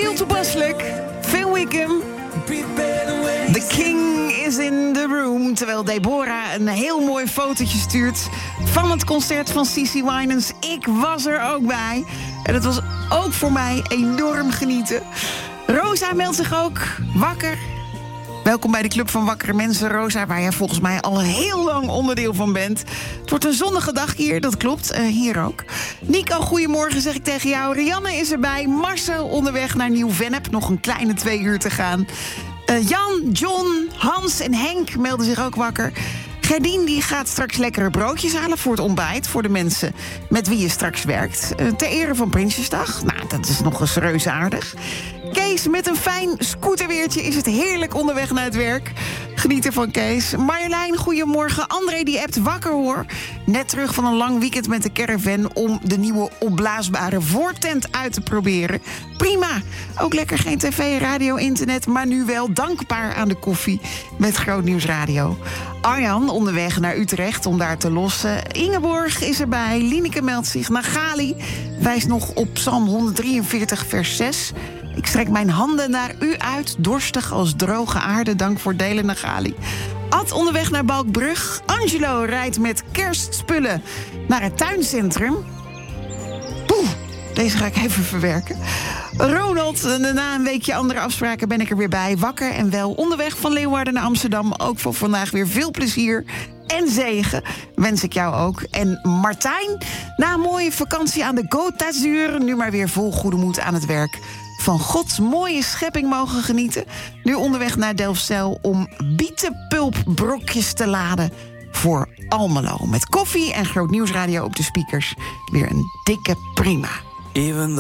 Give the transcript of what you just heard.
Heel toepasselijk. Phil Wickham. The King is in the room. Terwijl Deborah een heel mooi fotootje stuurt van het concert van CeCe Winans. Ik was er ook bij. En het was ook voor mij enorm genieten. Rosa meldt zich ook wakker. Welkom bij de Club van Wakkere Mensen, Rosa, waar jij volgens mij al heel lang onderdeel van bent. Het wordt een zonnige dag hier, dat klopt, hier ook. Nico, goedemorgen, zeg ik tegen jou. Rianne is erbij, Marcel onderweg naar Nieuw-Vennep. Nog een kleine 2 uur te gaan. Jan, John, Hans en Henk melden zich ook wakker. Gerdien die gaat straks lekkere broodjes halen voor het ontbijt, voor de mensen met wie je straks werkt. Ter ere van Prinsjesdag. Nou, dat is nog eens reuze aardig. Kees, met een fijn scooterweertje is het heerlijk onderweg naar het werk. Geniet ervan, Kees. Marjolein, goedemorgen. André die appt wakker hoor. Net terug van een lang weekend met de caravan om de nieuwe opblaasbare voortent uit te proberen. Prima. Ook lekker geen tv, radio, internet, maar nu wel dankbaar aan de koffie met Groot Nieuws Radio. Arjan onderweg naar Utrecht om daar te lossen. Ingeborg is erbij. Lineke meldt zich. Nagali wijst nog op Psalm 143 vers 6. Ik strek mijn handen naar u uit, dorstig als droge aarde. Dank voor delen, Nagali. Ad onderweg naar Balkbrug. Angelo rijdt met kerstspullen naar het tuincentrum. Poeh, deze ga ik even verwerken. Ronald, na een weekje andere afspraken ben ik er weer bij. Wakker en wel onderweg van Leeuwarden naar Amsterdam. Ook voor vandaag weer veel plezier en zegen wens ik jou ook. En Martijn, na een mooie vakantie aan de Côte d'Azur, nu maar weer vol goede moed aan het werk. Van Gods mooie schepping mogen genieten. Nu onderweg naar Delfzijl om bietenpulpbrokjes te laden voor Almelo. Met koffie en Groot Nieuws Radio op de speakers. Weer een dikke prima. Even